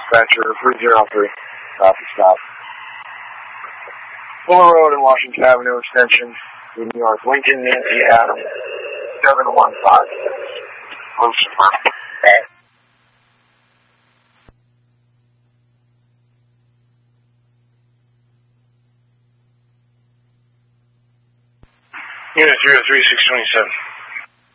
dispatcher 303. Copy, stop. Fuller Road and Washington Avenue Extension, New York, Lincoln, Nancy, Adam, 715. Lucifer. Okay. Unit 303, 627.